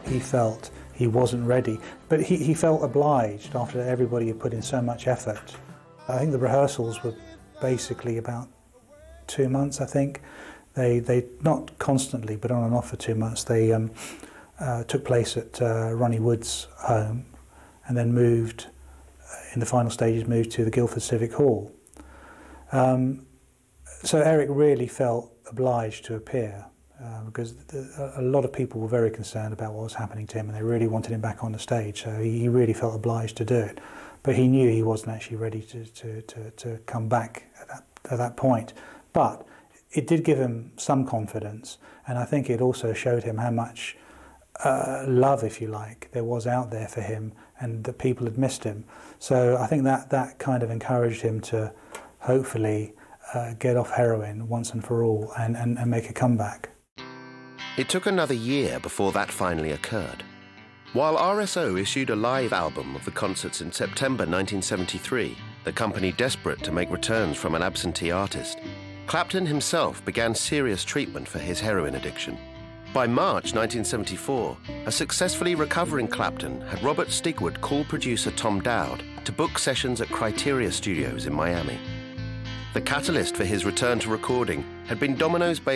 he felt he wasn't ready. But he felt obliged after everybody had put in so much effort. I think the rehearsals were basically about 2 months, I think. They not constantly, but on and off for 2 months. They took place at Ronnie Wood's home, and then moved, in the final stages, moved to the Guildford Civic Hall. So Eric really felt obliged to appear, because a lot of people were very concerned about what was happening to him, and they really wanted him back on the stage, so he really felt obliged to do it. But he knew he wasn't actually ready to come back at that point. But it did give him some confidence, and I think it also showed him how much love, if you like, there was out there for him, and that people had missed him. So I think that kind of encouraged him to hopefully get off heroin once and for all and make a comeback. It took another year before that finally occurred. While RSO issued a live album of the concerts in September 1973, the company desperate to make returns from an absentee artist, Clapton himself began serious treatment for his heroin addiction. By March 1974, a successfully recovering Clapton had Robert Stigwood call producer Tom Dowd to book sessions at Criteria Studios in Miami. The catalyst for his return to recording had been Domino's